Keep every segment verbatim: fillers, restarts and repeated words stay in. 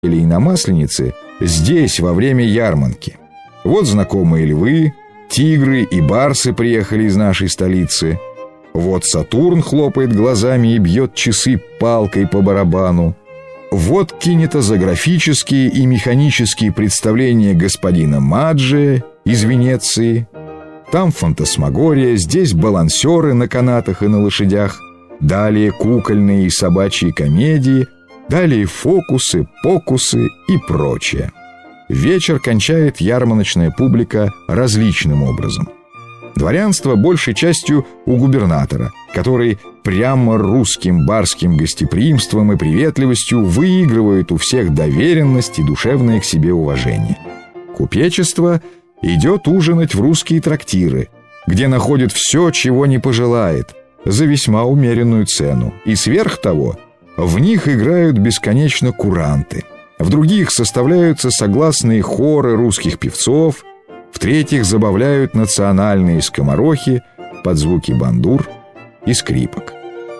и на Масленице здесь во время ярмарки. Вот знакомые львы, тигры и барсы приехали из нашей столицы. Вот Сатурн хлопает глазами и бьет часы палкой по барабану. Вот кинематографические и механические представления господина Маджи из Венеции. Там фантасмагория, здесь балансеры на канатах и на лошадях. Далее кукольные и собачьи комедии. Далее фокусы, покусы и прочее. Вечер кончает ярмарочная публика различным образом. Дворянство большей частью у губернатора, который прямо русским барским гостеприимством и приветливостью выигрывает у всех доверенность и душевное к себе уважение. Купечество идет ужинать в русские трактиры, где находит все, чего не пожелает, за весьма умеренную цену, и сверх того в них играют бесконечно куранты, в других составляются согласные хоры русских певцов, в-третьих забавляют национальные скоморохи под звуки бандур и скрипок.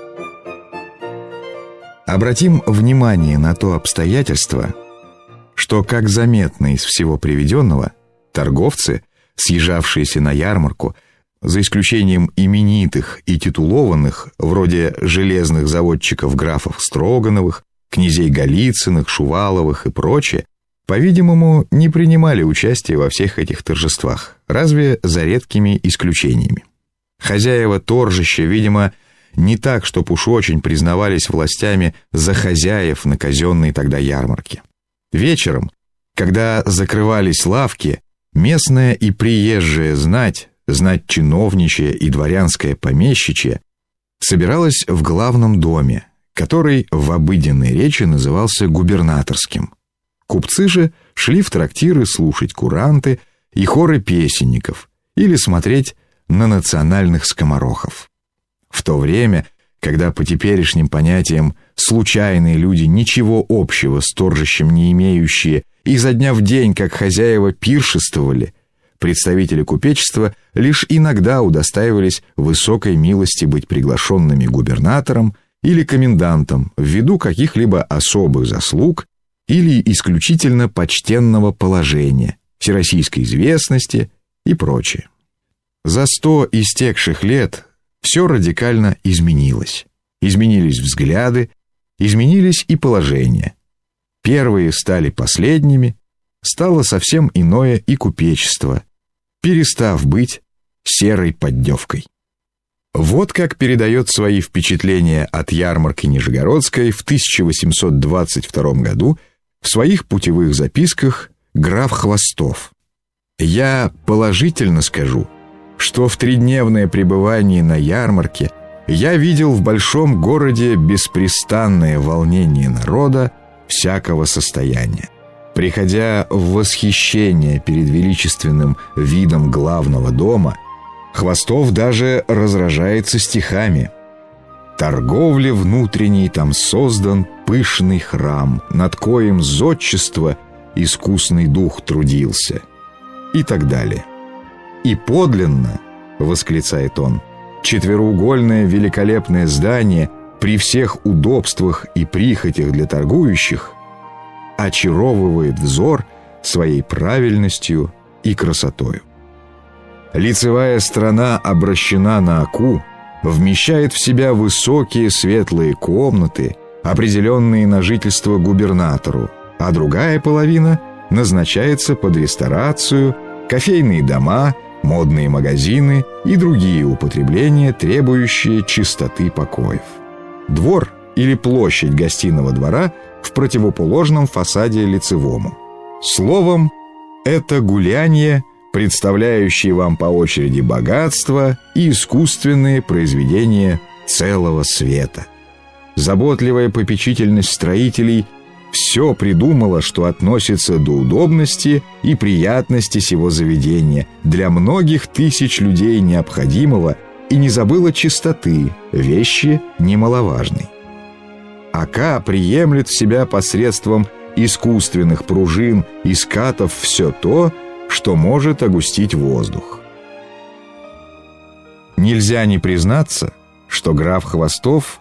Обратим внимание на то обстоятельство, что, как заметно из всего приведенного, торговцы, съезжавшиеся на ярмарку, за исключением именитых и титулованных, вроде железных заводчиков графов Строгановых, князей Голицыных, Шуваловых и прочее, по-видимому, не принимали участия во всех этих торжествах, разве за редкими исключениями. Хозяева торжища, видимо, не так, чтоб уж очень признавались властями за хозяев на казенной тогда ярмарке. Вечером, когда закрывались лавки, местная и приезжая знать, знать чиновничья и дворянская помещичья, собиралась в главном доме, который в обыденной речи назывался губернаторским. Купцы же шли в трактиры слушать куранты и хоры песенников или смотреть на национальных скоморохов. В то время, когда по теперешним понятиям случайные люди, ничего общего с торжищем не имеющие, изо дня в день, как хозяева, пиршествовали, представители купечества лишь иногда удостаивались высокой милости быть приглашенными губернатором или комендантом ввиду каких-либо особых заслуг или исключительно почтенного положения, всероссийской известности и прочее. За сто истекших лет все радикально изменилось. Изменились взгляды, изменились и положения. Первые стали последними, стало совсем иное и купечество, перестав быть серой поддевкой. Вот как передает свои впечатления от ярмарки Нижегородской в тысяча восемьсот двадцать втором году в своих путевых записках граф Хвостов. «Я положительно скажу, что в тридневное пребывание на ярмарке я видел в большом городе беспрестанное волнение народа всякого состояния. Приходя в восхищение перед величественным видом главного дома, Хвостов даже разражается стихами. Торговле внутренней там создан пышный храм, над коим зодчество искусный дух трудился». И так далее. «И подлинно, — восклицает он, — четвероугольное великолепное здание при всех удобствах и прихотях для торгующих очаровывает взор своей правильностью и красотою. Лицевая сторона обращена на Оку, вмещает в себя высокие светлые комнаты, определенные на жительство губернатору, а другая половина назначается под ресторацию, кофейные дома, модные магазины и другие употребления, требующие чистоты покоев. Двор или площадь гостиного двора в противоположном фасаде лицевому. Словом, это гуляние, представляющие вам по очереди богатство и искусственные произведения целого света. Заботливая попечительность строителей все придумала, что относится до удобности и приятности сего заведения, для многих тысяч людей необходимого, и не забыла чистоты, вещи немаловажной. Ока приемлет в себя посредством искусственных пружин и скатов все то, что может огустить воздух. Нельзя не признаться, что граф Хвостов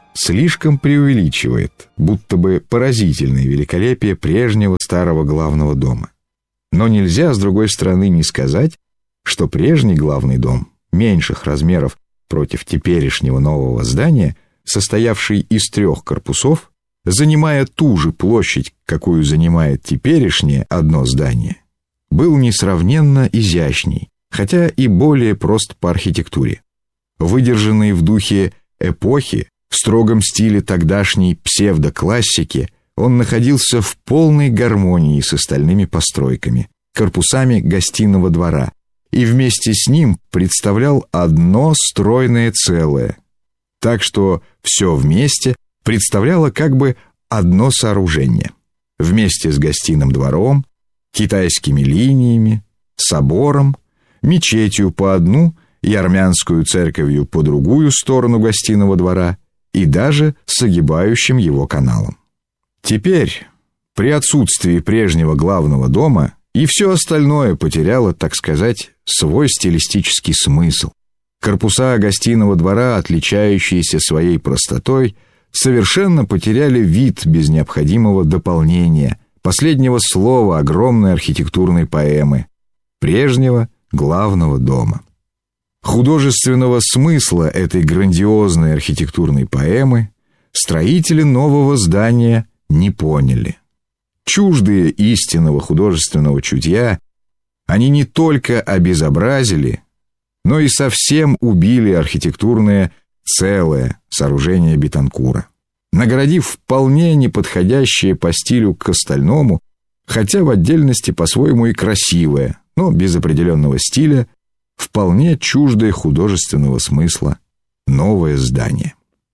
слишком преувеличивает, будто бы поразительное великолепие прежнего старого главного дома. Но нельзя, с другой стороны, не сказать, что прежний главный дом, меньших размеров против теперешнего нового здания, состоявший из трех корпусов, занимая ту же площадь, какую занимает теперешнее одно здание, был несравненно изящней, хотя и более прост по архитектуре. Выдержанный в духе эпохи, в строгом стиле тогдашней псевдоклассики, он находился в полной гармонии с остальными постройками, корпусами гостиного двора, и вместе с ним представлял одно стройное целое, так что все вместе представляло как бы одно сооружение, вместе с гостиным двором, китайскими линиями, собором, мечетью по одну и армянскую церковью по другую сторону гостиного двора и даже с огибающим его каналом. Теперь, при отсутствии прежнего главного дома, и все остальное потеряло, так сказать, свой стилистический смысл. Корпуса гостиного двора, отличающиеся своей простотой, совершенно потеряли вид без необходимого дополнения, последнего слова огромной архитектурной поэмы, прежнего главного дома. Художественного смысла этой грандиозной архитектурной поэмы строители нового здания не поняли. Чуждые истинного художественного чутья, они не только обезобразили, но и совсем убили архитектурное целое сооружение Бетанкура, наградив вполне неподходящее по стилю к остальному, хотя в отдельности по-своему и красивое, но без определенного стиля, вполне чуждое художественного смысла новое здание.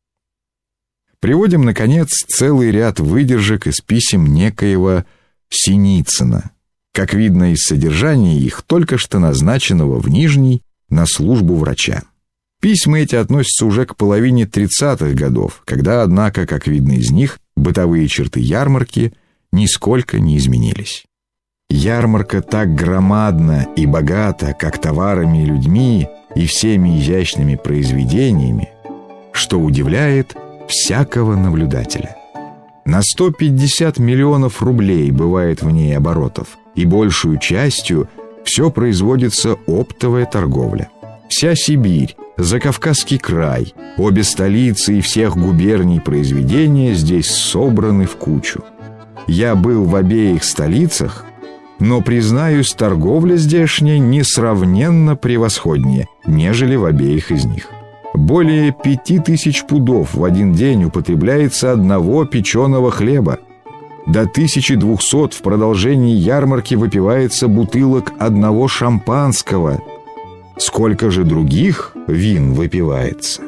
Приводим, наконец, целый ряд выдержек из писем некоего Синицына, как видно из содержания их, только что назначенного в Нижний на службу врача. Письма эти относятся уже к половине тридцатых годов, когда, однако, как видно из них, бытовые черты ярмарки нисколько не изменились. Ярмарка так громадна и богата, как товарами и людьми, и всеми изящными произведениями, что удивляет всякого наблюдателя. На сто пятьдесят миллионов рублей бывает в ней оборотов, и большую частью все производится оптовая торговля. Вся Сибирь, Закавказский край, обе столицы и всех губерний произведения здесь собраны в кучу. Я был в обеих столицах, но, признаюсь, торговля здешняя несравненно превосходнее, нежели в обеих из них. Более пяти тысяч пудов в один день употребляется одного печеного хлеба. До тысячи двухсот в продолжении ярмарки выпивается бутылок одного шампанского. Сколько же других вин выпивается?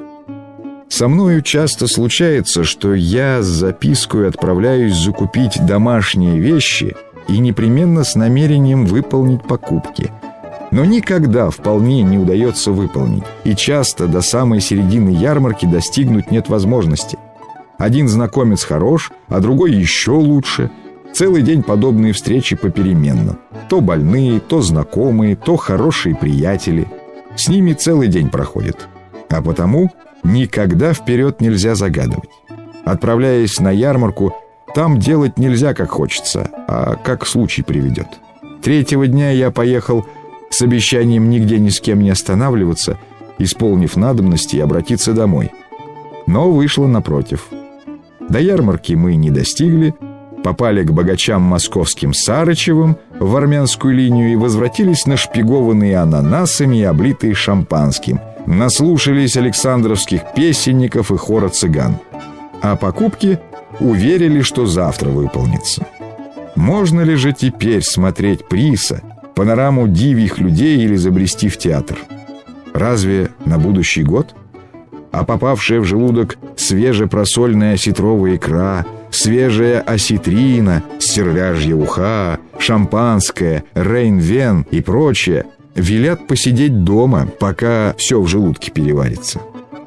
Со мною часто случается, что я с запиской отправляюсь закупить домашние вещи и непременно с намерением выполнить покупки. Но никогда вполне не удается выполнить, и часто до самой середины ярмарки достигнуть нет возможности. Один знакомец хорош, а другой еще лучше. Целый день подобные встречи попеременно. То больные, то знакомые, то хорошие приятели. С ними целый день проходит. А потому никогда вперед нельзя загадывать. Отправляясь на ярмарку, там делать нельзя как хочется, а как случай приведет. Третьего дня я поехал с обещанием нигде ни с кем не останавливаться, исполнив надобности и обратиться домой. Но вышло напротив. До ярмарки мы не достигли, попали к богачам московским Сарычевым в армянскую линию и возвратились нашпигованные ананасами и облитые шампанским, наслушались александровских песенников и хора цыган. А покупки уверили, что завтра выполнится. Можно ли же теперь смотреть Приса, панораму дивьих людей или забрести в театр? Разве на будущий год? А попавшая в желудок свежепросольная осетровая икра, свежая осетрина, стерляжья уха, шампанское, рейн-вен и прочее велят посидеть дома, пока все в желудке переварится.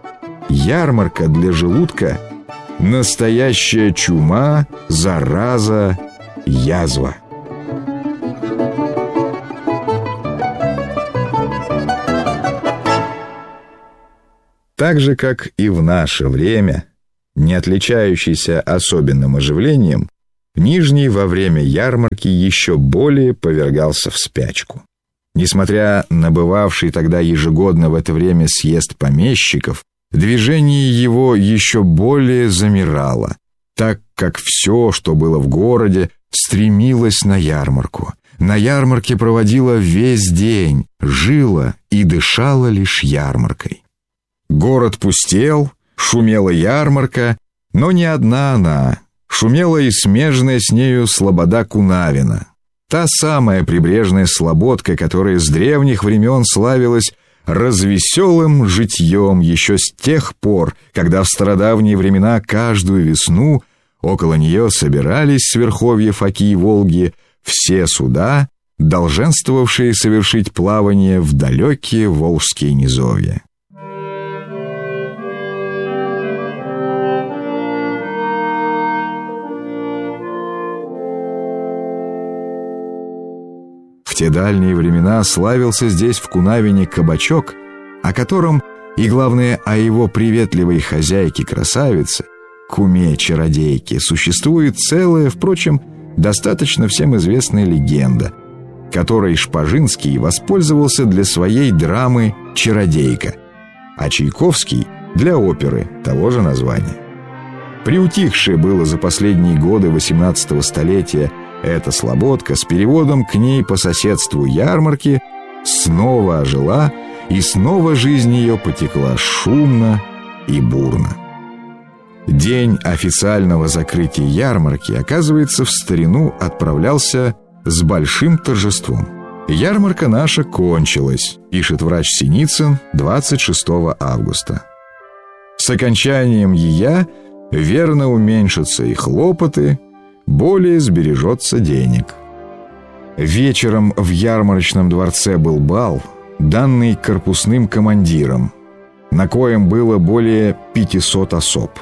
Ярмарка для желудка — настоящая чума, зараза, язва. Так же, как и в наше время, не отличающийся особенным оживлением, Нижний во время ярмарки еще более повергался в спячку. Несмотря на бывавший тогда ежегодно в это время съезд помещиков, движение его еще более замирало, так как все, что было в городе, стремилось на ярмарку. На ярмарке проводила весь день, жила и дышала лишь ярмаркой. Город пустел, шумела ярмарка, но не одна она. Шумела и смежная с нею слобода Кунавина. Та самая прибрежная слободка, которая с древних времен славилась развеселым житьем еще с тех пор, когда в стародавние времена каждую весну около нее собирались с верховьев Оки и Волги все суда, долженствовавшие совершить плавание в далекие волжские низовья. В те дальние времена славился здесь в Кунавине кабачок, о котором и, главное, о его приветливой хозяйке-красавице, куме-чародейке, существует целая, впрочем, достаточно всем известная легенда, которой Шпажинский воспользовался для своей драмы «Чародейка», а Чайковский — для оперы того же названия. Приутихшее было за последние годы восемнадцатого столетия эта слободка с переводом к ней по соседству ярмарки снова ожила, и снова жизнь ее потекла шумно и бурно. День официального закрытия ярмарки, оказывается, в старину отправлялся с большим торжеством. «Ярмарка наша кончилась», пишет врач Синицын двадцать шестого августа. «С окончанием ея верно уменьшатся и хлопоты, более сбережется денег». Вечером в ярмарочном дворце был бал, данный корпусным командиром, на коем было более пятисот особ.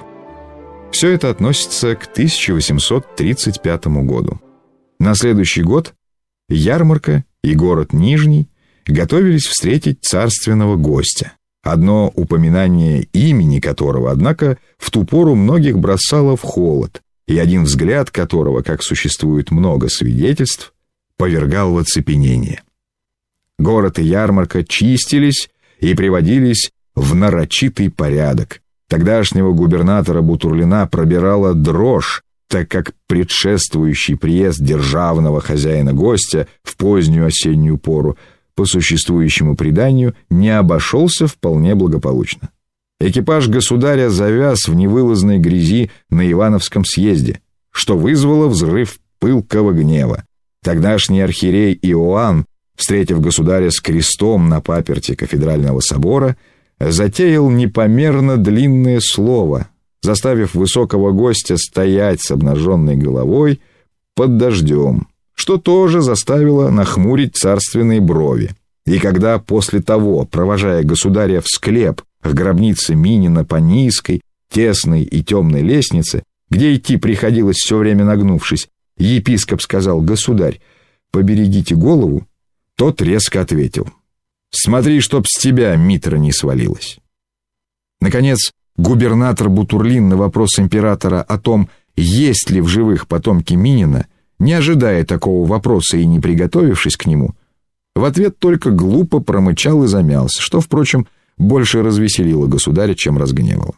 Все это относится к тысяча восемьсот тридцать пятому году. На следующий год ярмарка и город Нижний готовились встретить царственного гостя, одно упоминание имени которого, однако, в ту пору многих бросало в холод, и один взгляд которого, как существует много свидетельств, повергал в оцепенение. Город и ярмарка чистились и приводились в нарочитый порядок. Тогдашнего губернатора Бутурлина пробирала дрожь, так как предшествующий приезд державного хозяина-гостя в позднюю осеннюю пору по существующему преданию не обошелся вполне благополучно. Экипаж государя завяз в невылазной грязи на Ивановском съезде, что вызвало взрыв пылкого гнева. Тогдашний архиерей Иоанн, встретив государя с крестом на паперти кафедрального собора, затеял непомерно длинное слово, заставив высокого гостя стоять с обнаженной головой под дождем, что тоже заставило нахмурить царственные брови. И когда после того, провожая государя в склеп, в гробнице Минина по низкой, тесной и темной лестнице, где идти приходилось все время нагнувшись, епископ сказал: «Государь, поберегите голову», тот резко ответил: «Смотри, чтоб с тебя митра не свалилась». Наконец, губернатор Бутурлин на вопрос императора о том, есть ли в живых потомки Минина, не ожидая такого вопроса и не приготовившись к нему, в ответ только глупо промычал и замялся, что, впрочем, больше развеселило государя, чем разгневало.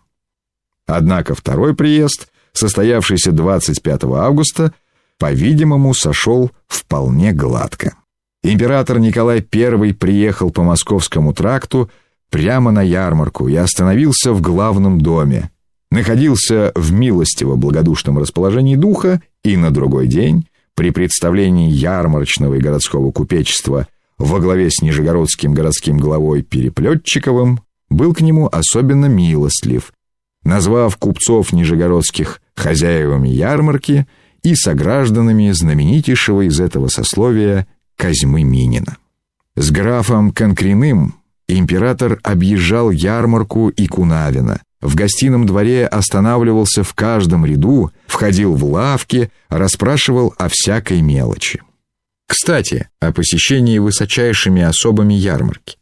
Однако второй приезд, состоявшийся двадцать пятого августа, по-видимому, сошел вполне гладко. Император Николай Первый приехал по Московскому тракту прямо на ярмарку и остановился в главном доме, находился в милостиво-благодушном расположении духа, и на другой день, при представлении ярмарочного и городского купечества во главе с нижегородским городским главой Переплетчиковым, был к нему особенно милостлив, назвав купцов нижегородских хозяевами ярмарки и согражданами знаменитейшего из этого сословия Козьмы Минина. С графом Конкриным император объезжал ярмарку и Кунавина, в гостином дворе останавливался в каждом ряду, входил в лавки, расспрашивал о всякой мелочи. Кстати, о посещении высочайшими особами ярмарки.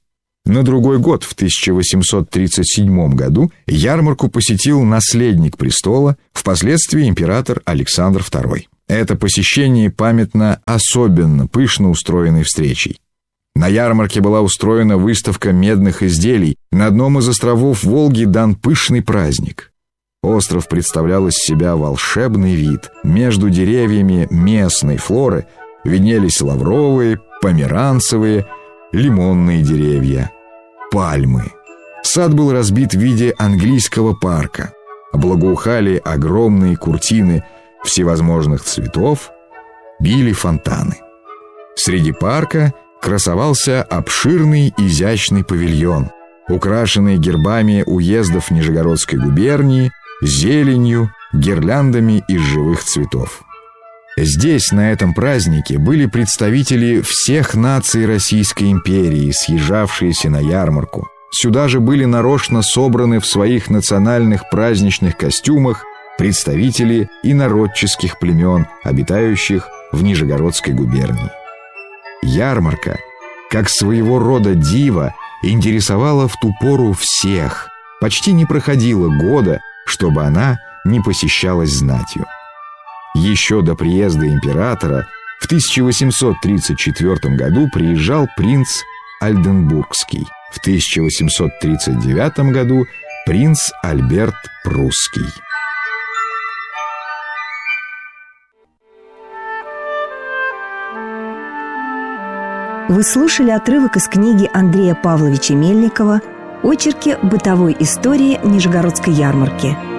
На другой год, в тысяча восемьсот тридцать седьмом году, ярмарку посетил наследник престола, впоследствии император Александр второй. Это посещение памятно особенно пышно устроенной встречей. На ярмарке была устроена выставка медных изделий. На одном из островов Волги дан пышный праздник. Остров представлял из себя волшебный вид. Между деревьями местной флоры виднелись лавровые, померанцевые, лимонные деревья, пальмы. Сад был разбит в виде английского парка. Благоухали огромные куртины всевозможных цветов, били фонтаны. Среди парка красовался обширный изящный павильон, украшенный гербами уездов Нижегородской губернии, зеленью, гирляндами из живых цветов. Здесь, на этом празднике, были представители всех наций Российской империи, съезжавшиеся на ярмарку. Сюда же были нарочно собраны в своих национальных праздничных костюмах представители инородческих племен, обитающих в Нижегородской губернии. Ярмарка, как своего рода диво, интересовала в ту пору всех. Почти не проходило года, чтобы она не посещалась знатью. Еще до приезда императора в тысяча восемьсот тридцать четвёртом году приезжал принц Ольденбургский, в тысяча восемьсот тридцать девятом году принц Альберт Прусский. Вы слушали отрывок из книги Андрея Павловича Мельникова «Очерки бытовой истории Нижегородской ярмарки».